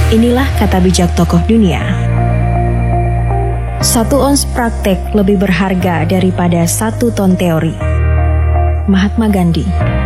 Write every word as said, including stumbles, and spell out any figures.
Inilah kata bijak tokoh dunia. Satu ons praktek lebih berharga daripada satu ton teori. Mahatma Gandhi.